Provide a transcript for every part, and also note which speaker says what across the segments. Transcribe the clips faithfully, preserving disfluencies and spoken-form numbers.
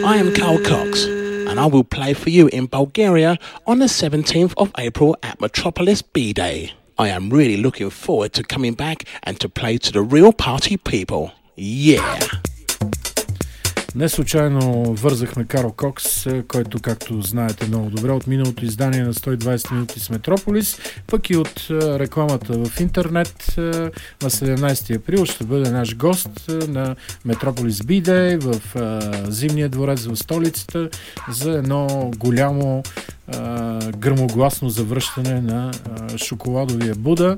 Speaker 1: I am Carl Cox, and I will play for you in Bulgaria on the seventeenth of April at Metropolis B-Day. I am really looking forward to coming back and to play to the real party people. Yeah!
Speaker 2: Не случайно вързахме Карл Кокс, който, както знаете много добре, от миналото издание на сто и двайсет минути с Метрополис, пък и от рекламата в интернет. На седемнайсети април ще бъде наш гост на Метрополис B-Day в Зимния дворец в столицата за едно голямо гръмогласно завръщане на а, шоколадовия Буда.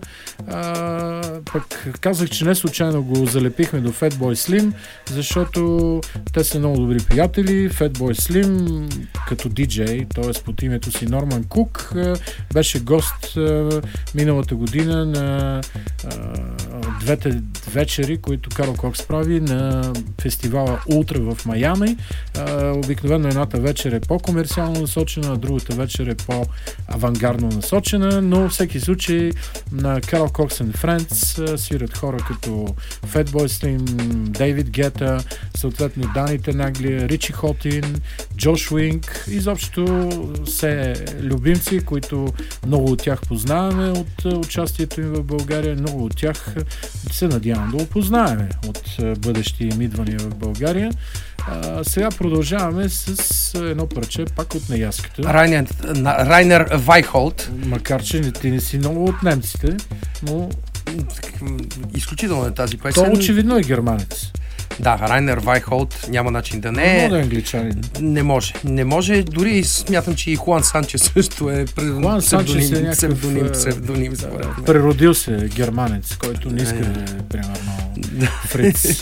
Speaker 2: А, пък казах, че не случайно го залепихме до Fatboy Slim, защото те са много добри приятели. Fatboy Slim като диджей, т.е. под името си Норман Кук, беше гост а, миналата година на а, двете вечери, които Карл Кокс прави на фестивала Ултра в Майами. А, обикновено едната вечер е по-комерциално насочена, а другата вечер е по-авангардно насочена, но всеки случай на Carl Cox and Friends свират хора като Fatboy Slim, Дейвид Гета, съответно Дани Тенаглия, Ричи Хотин, Джош Уинг, изобщо все любимци, които много от тях познаваме от участието им в България, много от тях се надявам да опознаеме от бъдещи им идвания в България. А, сега продължаваме с едно парче, пак от неяската.
Speaker 3: Райнер, Райнер Вайхолт.
Speaker 2: Макар, че ти не си много от немците, но...
Speaker 3: Изключително е тази песен.
Speaker 2: То очевидно е германец.
Speaker 3: Да, Райнер Вайхолт няма начин да не е.
Speaker 2: Не англичанин.
Speaker 3: Не може. Не може. Дори смятам, че и Хуан Санчес също е
Speaker 2: Хуан Санчес е някакъв
Speaker 3: псевдоним, псевдоним,
Speaker 2: да, преродил се германец, който не иска да е, примерно, Фриц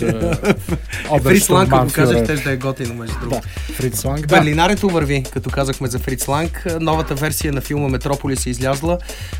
Speaker 3: Фриц Ланг, като казах, ще да е готино, между другото.
Speaker 2: Да, Фриц Ланг, да.
Speaker 3: Берлинарето върви, като казахме за Фриц Ланг. Новата версия на филма Метрополис е излязла,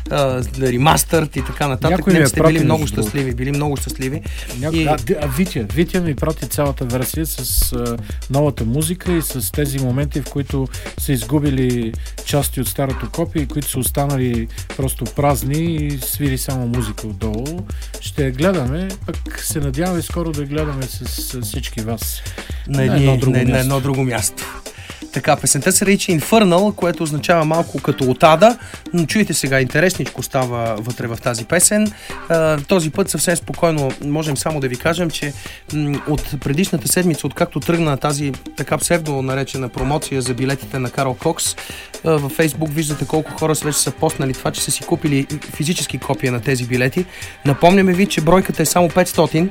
Speaker 3: ремастър и така нататък. Немците били много щастливи. Били много щастливи.
Speaker 2: Няко... И... А, а Витя, Витя ми прати цялата версия с а, новата музика и с тези моменти, в които са изгубили части от старото копие, които са останали просто празни и свири само музика отдолу. Ще я гледаме, пък се надяваме скоро да гледаме с, с всички вас
Speaker 3: на, на, едно, друго на, на едно друго място. Така, песента се речи Infernal, което означава малко като от ада, но чуйте сега, интересничко става вътре в тази песен. А, този път съвсем спокойно можем само да ви кажем, че м- от предишната седмица, откакто тръгна тази така псевдо наречена промоция за билетите на Карл Кокс, а, във Фейсбук виждате колко хора вече са постнали това, че са си купили физически копия на тези билети. Напомняме ви, че бройката е само петстотин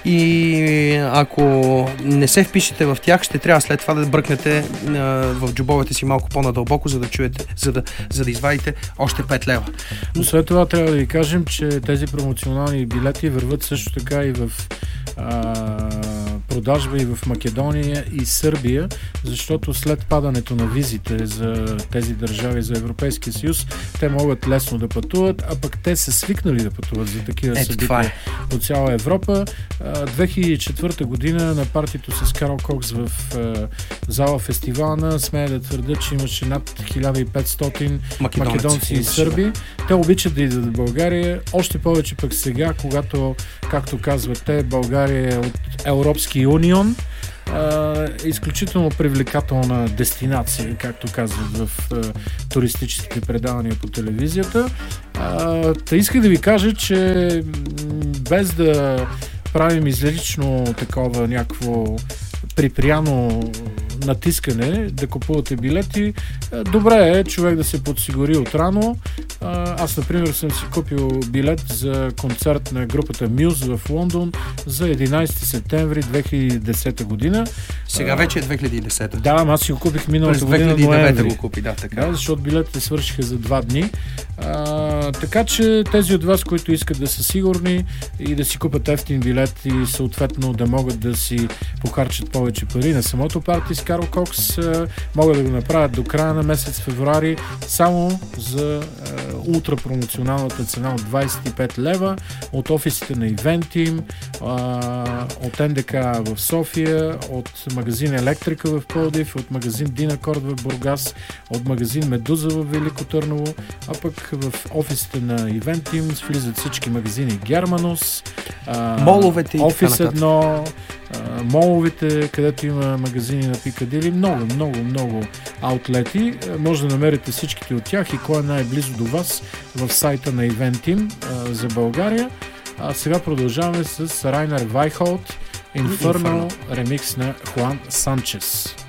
Speaker 3: и ако не се впишете в тях, ще трябва след това да бръкнете в джобовете си малко по-надълбоко, за да чуете, за да, за да извадите още пет лева.
Speaker 2: Но след това трябва да ви кажем, че тези промоционални билети върват също така и в а, продажба и в Македония и Сърбия, защото след падането на визите за тези държави за Европейския съюз, те могат лесно да пътуват, а пък те са свикнали да пътуват за такива
Speaker 3: е,
Speaker 2: събития
Speaker 3: е.
Speaker 2: по цяла Европа. две хиляди и четвърта година на партито с Карл Кокс в а, зала фестивална, смея да твърда, че имаше над хиляда и петстотин
Speaker 3: македонци,
Speaker 2: македонци и сърби. Те обичат да идват в България, още повече пък сега, когато, както казват те, България е от Европски унион. Uh, изключително привлекателна дестинация, както казват в uh, туристическите предавания по телевизията. Uh, та исках да ви кажа, че без да правим излично такова някакво припряно натискане да купувате билети, добре е човек да се подсигури отрано. Аз, например, съм си купил билет за концерт на групата Muse в Лондон за единайсети септември две хиляди и десета година.
Speaker 3: Сега вече е две хиляди и десета.
Speaker 2: Да, аз си го купих миналата
Speaker 3: година
Speaker 2: ноември.
Speaker 3: две хиляди и девета го купи, да, така.
Speaker 2: Да, защото билетите свършиха за два дни. А, така че тези от вас, които искат да са сигурни и да си купат ефтин билет и съответно да могат да си похарчат повече пари на самото парти с Карл Кокс, могат да го направят до края на месец февруари само за ултрапромоционалната цена от двайсет и пет лева от офисите на Eventim, от Ен Де Ка в София, от магазин Електрика в Пловдив, от магазин Динакорд в Бургас, от магазин Медуза в Велико Търново, а пък в офисите на Eventim влизат всички магазини Германус,
Speaker 3: моловете и
Speaker 2: Офис едно, моловете, където има магазини на Пикадили. Много, много, много аутлети. Може да намерите всичките от тях и кой е най-близо до вас в сайта на Eventim за България. А сега продължаваме с Райнер Вайхолт, Inferno, ремикс на Хуан Санчес.